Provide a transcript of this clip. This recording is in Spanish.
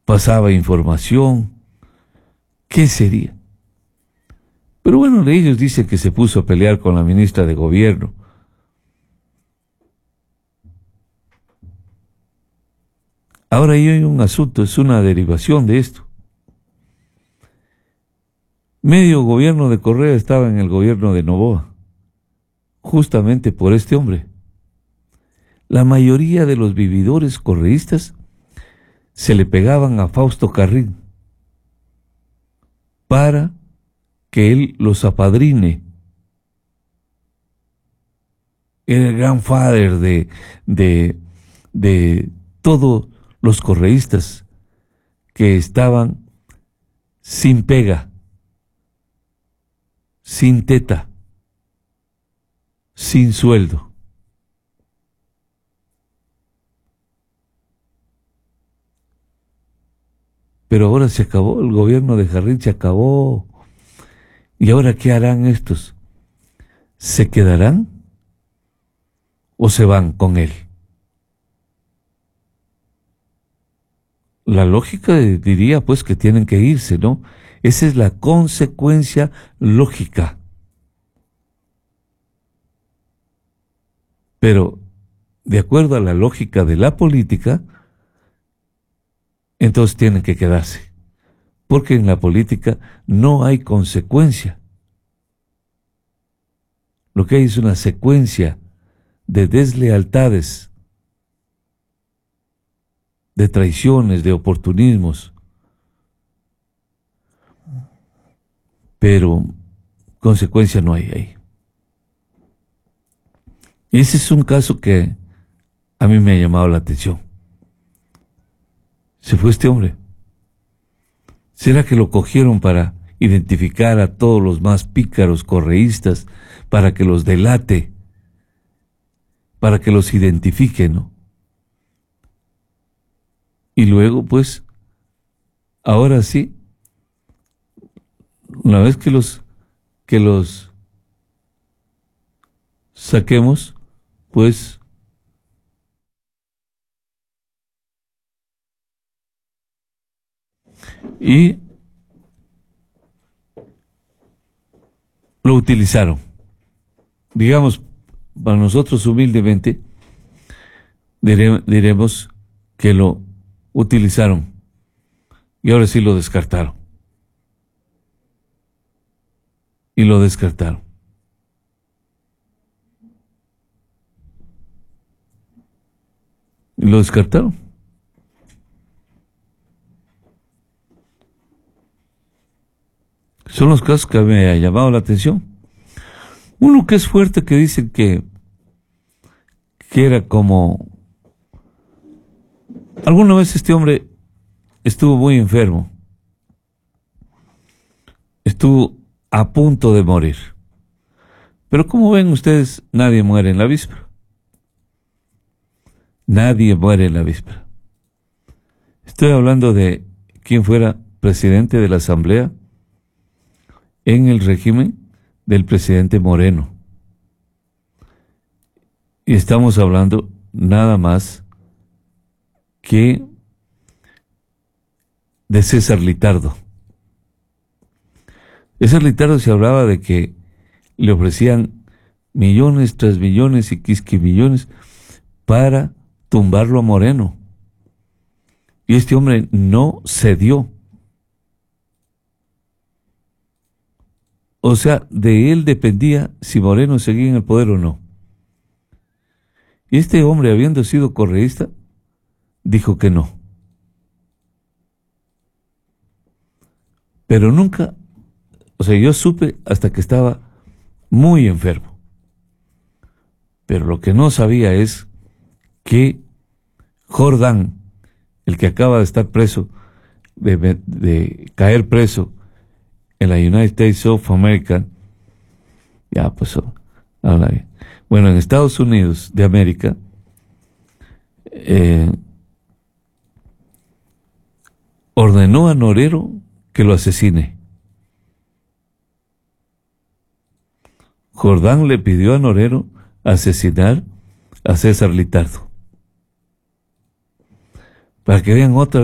pasaba información. ¿Qué sería? Pero bueno, ellos dicen que se puso a pelear con la ministra de Gobierno. Ahora hay un asunto, es una derivación de esto. Medio gobierno de Correa estaba en el gobierno de Noboa, justamente por este hombre. La mayoría de los vividores correístas se le pegaban a Fausto Carril para que él los apadrine. Era el grandfather de todos los correístas que estaban sin pega, sin teta, sin sueldo. Pero ahora se acabó, el gobierno de Jarrín se acabó. ¿Y ahora qué harán estos? ¿Se quedarán o se van con él? La lógica diría pues que tienen que irse, ¿no? Esa es la consecuencia lógica. Pero, de acuerdo a la lógica de la política, entonces tienen que quedarse. Porque en la política no hay consecuencia. Lo que hay es una secuencia de deslealtades, de traiciones, de oportunismos. Pero consecuencia no hay ahí. Ese es un caso que a mí me ha llamado la atención. Se fue este hombre. ¿Será que lo cogieron para identificar a todos los más pícaros correístas, para que los delate, para que los identifique, ¿no? Y luego, pues, ahora sí, una vez que los saquemos, pues y lo utilizaron. Digamos, para nosotros humildemente, diremos que lo utilizaron y ahora sí lo descartaron. Y lo descartaron. Y lo descartaron. Son los casos que me ha llamado la atención. Uno que es fuerte, que dicen que era como... Alguna vez este hombre estuvo muy enfermo. Estuvo a punto de morir. Pero como ven ustedes, nadie muere en la víspera. Nadie muere en la víspera. Estoy hablando de quien fuera presidente de la Asamblea en el régimen del presidente Moreno. Y estamos hablando nada más que de César Litardo. César Litardo se hablaba de que le ofrecían millones tras millones y quisquimillones para tumbarlo a Moreno. Y este hombre no cedió. O sea, de él dependía si Moreno seguía en el poder o no. Y este hombre, habiendo sido correísta, dijo que no. Pero nunca, o sea, yo supe hasta que estaba muy enfermo. Pero lo que no sabía es que Jordán, el que acaba de estar preso, de caer preso en la United States of America, ya pues, habla bien. Bueno, en Estados Unidos de América, ordenó a Norero que lo asesine. Jordán le pidió a Norero asesinar a César Litardo. Para que vean otra